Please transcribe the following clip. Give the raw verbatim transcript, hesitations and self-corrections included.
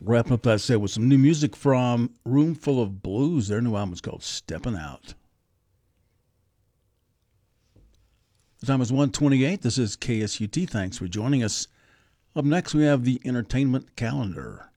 Wrapping up that set with some new music from Roomful of Blues. Their new album is called Steppin' Out. The time is one twenty-eight. This is K S U T. Thanks for joining us. Up next, we have the entertainment calendar.